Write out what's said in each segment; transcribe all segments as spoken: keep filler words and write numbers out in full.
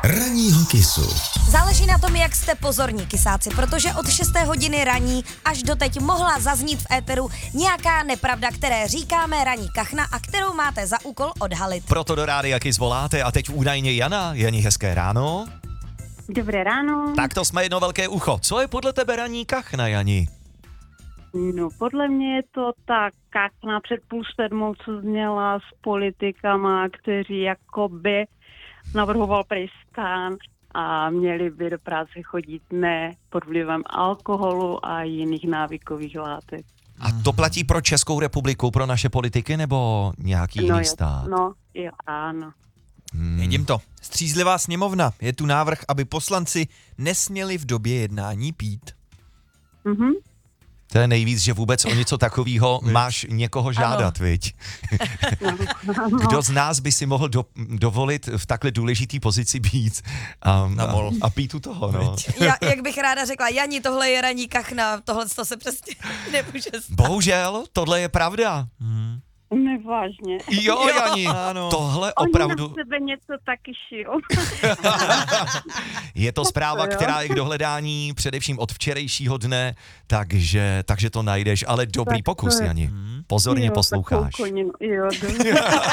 Ranního kysu. Záleží na tom, jak jste pozorní, kysáci, protože od šesté hodiny raní až doteď mohla zaznít v éteru nějaká nepravda, které říkáme ranní kachna a kterou máte za úkol odhalit. Proto do Rádia Kiss voláte a teď údajně Jana. Jani, hezké ráno. Dobré ráno. Tak to jsme jedno velké ucho. Co je podle tebe ranní kachna, Jani? No, podle mě je to ta kachna před půl sedmou, co zněla s politikama, kteří jakoby navrhoval prejstán a měli by do práce chodit ne pod vlivem alkoholu a jiných návykových látek. A to platí pro Českou republiku, pro naše politiky nebo nějaký No, jiný je, stát? no, jo, ano. Hmm. Jedím to. Střízlivá sněmovna. Je tu návrh, aby poslanci nesměli v době jednání pít. Mhm. To je nejvíc, že vůbec o něco takového máš někoho žádat, viď? Kdo z nás by si mohl do, dovolit v takhle důležitý pozici být a, a, a pít u toho, no. Já, jak bych ráda řekla, Jani, tohle je ranní kachna, tohle to se přesně nemůže stát. Bohužel, tohle je pravda. Hmm. Nevážně. Jo, Jani, ano. tohle Oni opravdu... na sebe něco taky šijou. Je to zpráva, která je k dohledání především od včerejšího dne, takže, takže to najdeš, ale dobrý Tak pokus, to je. Jani. Pozorně Jo, posloucháš. takovou koninu. Jo, dobře.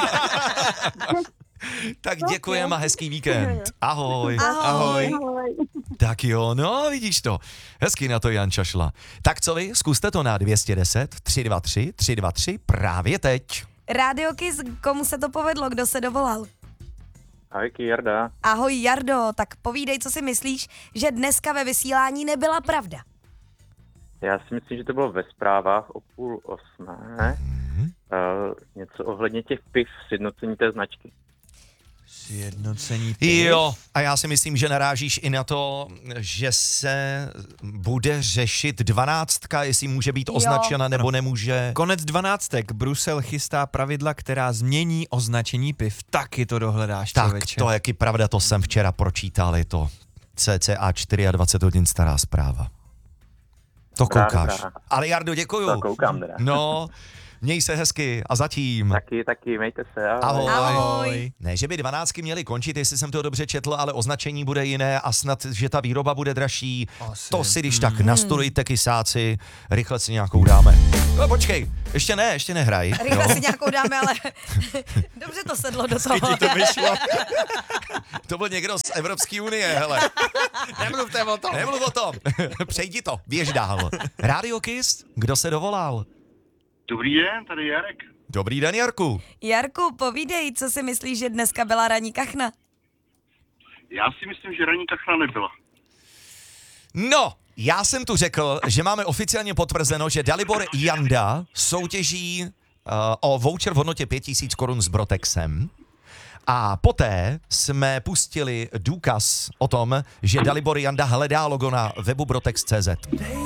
Tak děkujeme a hezký víkend. Ahoj. Ahoj. Ahoj. Tak jo, no vidíš to. Hezky na to Janča šla. Tak co vy, zkuste to na dvě stě deset, tři dva tři, tři dva tři právě teď. Rádio Kiss, komu se to povedlo, kdo se dovolal? Ahojky, Jarda. Ahoj Jardo, tak povídej, co si myslíš, že dneska ve vysílání nebyla pravda. Já si myslím, že to bylo ve zprávách o půl osmé. Hmm. Uh, něco ohledně těch piv, sjednocení té značky. Sjednocení. Jo, a já si myslím, že narážíš i na to, že se bude řešit dvanáctka, jestli může být Jo. označena nebo nemůže. Konec dvanáctek. Brusel chystá pravidla, která změní označení piv. Taky to dohledáš, Tak člověče. to je jaký pravda, to jsem včera pročítal, je to cca dvacet čtyři hodin stará zpráva. To Dobrá, koukáš. dobrá. Ale Jardo, děkuju. To koukám teda. No, měj se hezky a zatím. Taky, taky, mějte se. Ahoj. Ahoj. Ne, že by dvanáctky měly končit, jestli jsem to dobře četl, ale označení bude jiné a snad, že ta výroba bude dražší. Asi. To si když tak nastudujte, kysáci, rychle si nějakou dáme. No počkej, ještě ne, ještě nehraj. Rychle jo. si nějakou dáme, ale dobře to sedlo do toho. to vyšlo. To byl někdo z Evropské unie, hele. Nemluvte o tom. Nemluv o tom. Přejdi to, běž dál. Radio Kiss, kdo se dovolal? Dobrý den, tady Jarek. Dobrý den, Jarku. Jarku, povídej, co si myslíš, že dneska byla ranní kachna? Já si myslím, že ranní kachna nebyla. No, já jsem tu řekl, že máme oficiálně potvrzeno, že Dalibor Janda soutěží uh, o voucher v hodnotě pět tisíc korun s Brotexem. A poté jsme pustili důkaz o tom, že Dalibor Janda hledá logo na webu brotex tečka cé zet.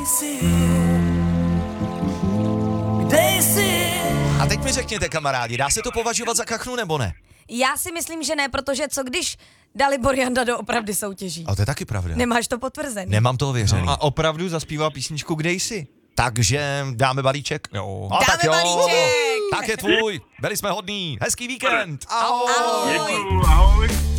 A teď mi řekněte, kamarádi, dá se to považovat za kachnu nebo ne? Já si myslím, že ne, protože co když Dalibor Janda doopravdy soutěží? A to je taky pravda. Nemáš to potvrzený? Nemám to ověřený. A opravdu zaspíval písničku Kde jsi? Takže dáme balíček? Jo. A tak Dáme jo. balíček! Tak je tvůj. Byli jsme hodní. Hezký víkend. Ahoj. Ahoj. Děkuju, ahoj.